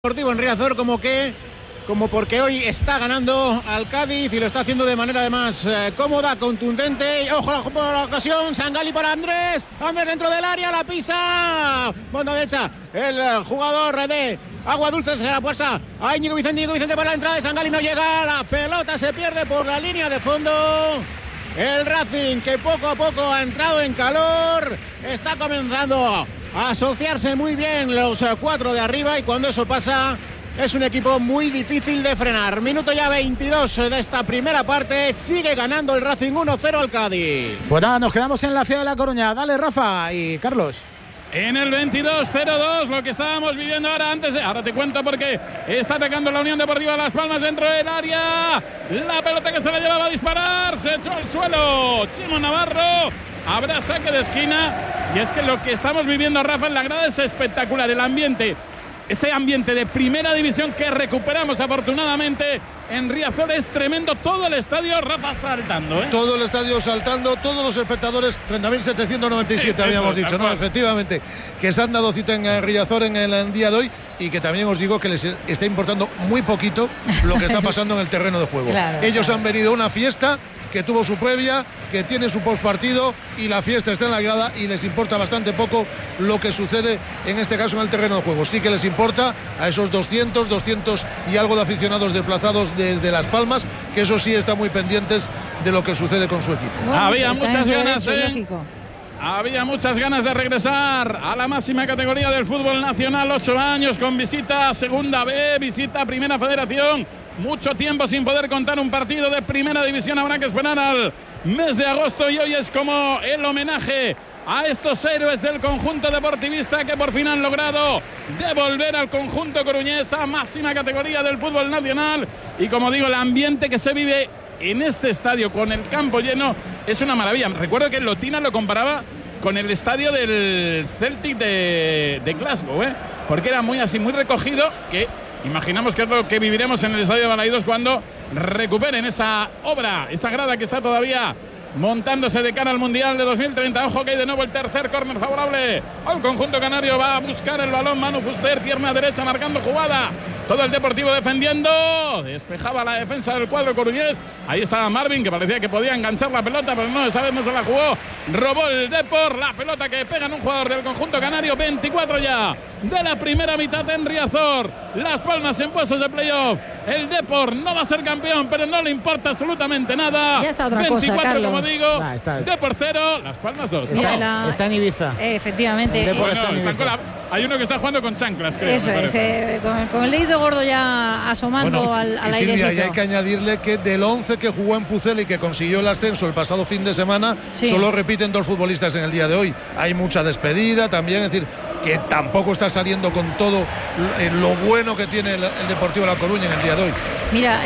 Deportivo en Riazor como porque hoy está ganando al Cádiz y lo está haciendo de manera además cómoda, contundente. Ojo por la ocasión, Sangali para Andrés dentro del área, la pisa, banda derecha, el jugador de Agua Dulce se la fuerza a Íñigo Vicente para la entrada de Sangali, no llega, la pelota se pierde por la línea de fondo. El Racing, que poco a poco ha entrado en calor, está comenzando a asociarse muy bien los cuatro de arriba, y cuando eso pasa es un equipo muy difícil de frenar. Minuto ya 22 de esta primera parte, sigue ganando el Racing 1-0 al Cádiz. Pues nada, nos quedamos en la ciudad de La Coruña. Dale, Rafa y Carlos. En el 22-02, lo que estábamos viviendo ahora ahora te cuento porque está atacando la Unión Deportiva Las Palmas dentro del área. La pelota que se la llevaba a disparar, se echó al suelo Chimo Navarro. Habrá saque de esquina. Y es que lo que estamos viviendo, Rafa, en la grada es espectacular. El ambiente, este ambiente de primera división que recuperamos afortunadamente en Riazor, es tremendo. Todo el estadio, Rafa, saltando, ¿eh? Todo el estadio saltando, todos los espectadores, 30.797 habíamos dicho, ¿no? Efectivamente, que se han dado cita en Riazor en el día de hoy, y que también os digo que les está importando muy poquito lo que está pasando en el terreno de juego. Ellos han venido a una fiesta que tuvo su previa, que tiene su postpartido, y la fiesta está en la grada y les importa bastante poco lo que sucede en este caso en el terreno de juego. Sí que les importa a esos 200 y algo de aficionados desplazados desde Las Palmas, que eso sí están muy pendientes de lo que sucede con su equipo. Bueno, había muchas ganas, había muchas ganas de regresar a la máxima categoría del fútbol nacional. 8 años con visita a Segunda B, visita a Primera Federación. Mucho tiempo sin poder contar un partido de Primera División. Habrá que esperar al mes de agosto, y hoy es como el homenaje a estos héroes del conjunto deportivista que por fin han logrado devolver al conjunto coruñés a máxima categoría del fútbol nacional. Y como digo, el ambiente que se vive en este estadio con el campo lleno es una maravilla. Recuerdo que Lotina lo comparaba con el estadio del Celtic de Glasgow, porque era muy así, muy recogido, que imaginamos que es lo que viviremos en el estadio de Balaidos cuando recuperen esa obra, esa grada que está todavía montándose de cara al Mundial de 2030. Ojo que hay de nuevo el tercer córner favorable al conjunto canario. Va a buscar el balón Manu Fuster, pierna derecha marcando jugada. Todo el Deportivo defendiendo. Despejaba la defensa del cuadro coruñés. Ahí estaba Marvin, que parecía que podía enganchar la pelota, pero no, esa vez no se la jugó. Robó el Depor, la pelota que pega en un jugador del conjunto canario. 24 ya de la primera mitad en Riazor. Las Palmas en puestos de playoff. El Depor no va a ser campeón, pero no le importa absolutamente nada. Ya está otra 24, cosa, Carlos. como digo. Depor 0, Las Palmas 2. Está en Ibiza. Efectivamente. Hay uno que está jugando con chanclas, creo. Eso es, con el dedo gordo ya asomando al aire. Silvia, y hay que añadirle que del 11 que jugó en Pucela y que consiguió el ascenso el pasado fin de semana, solo repiten 2 futbolistas en el día de hoy. Hay mucha despedida también, es decir, que tampoco está saliendo con todo lo bueno que tiene el Deportivo La Coruña en el día de hoy. Mira,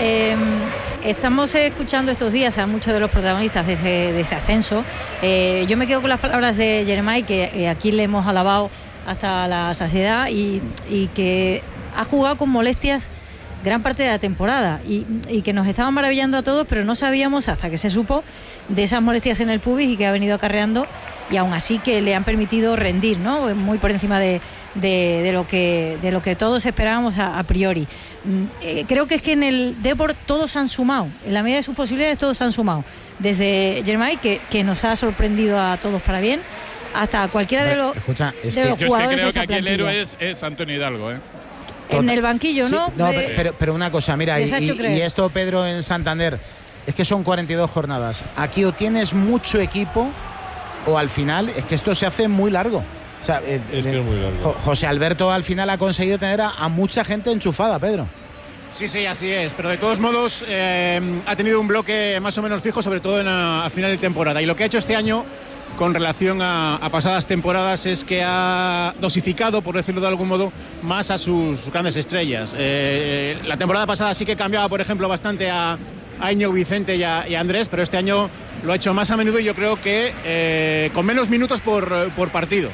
estamos escuchando estos días a muchos de los protagonistas de ese ascenso. Yo me quedo con las palabras de Jeremai, que aquí le hemos alabado hasta la saciedad, y que ha jugado con molestias gran parte de la temporada, y que nos estaban maravillando a todos, pero no sabíamos hasta que se supo de esas molestias en el pubis y que ha venido acarreando, y aún así que le han permitido rendir, ¿no? Muy por encima de lo que todos esperábamos a priori. Creo que es que en el Depor todos han sumado, en la medida de sus posibilidades todos han sumado, desde Jeremai, que nos ha sorprendido a todos para bien, hasta cualquiera de los jugadores. Yo es que creo que aquí el héroe es Antonio Hidalgo, en el banquillo, ¿no? No, pero una cosa, mira, y esto, Pedro, en Santander, es que son 42 jornadas. Aquí o tienes mucho equipo, o al final es que esto se hace muy largo. O sea, es que es muy largo. José Alberto al final ha conseguido tener a mucha gente enchufada, Pedro. Sí, así es, pero de todos modos ha tenido un bloque más o menos fijo, sobre todo a final de temporada, y lo que ha hecho este año con relación a pasadas temporadas es que ha dosificado, por decirlo de algún modo, más a sus grandes estrellas. La temporada pasada sí que cambiaba, por ejemplo, bastante a Íñigo Vicente y a Andrés, pero este año lo ha hecho más a menudo, y yo creo que con menos minutos por partido.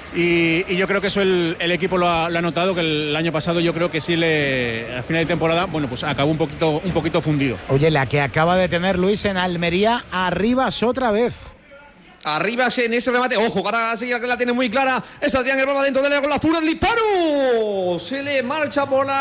Y yo creo que eso el equipo lo ha notado, que el año pasado yo creo que sí a final de temporada, bueno, pues acabó un poquito fundido. Oye, la que acaba de tener Luis en Almería, Arribas otra vez. Arriba en ese remate. Ojo, ahora sí que la tiene muy clara. Es Adrián, el balón dentro del área con la zurda. El disparo. Se le marcha por la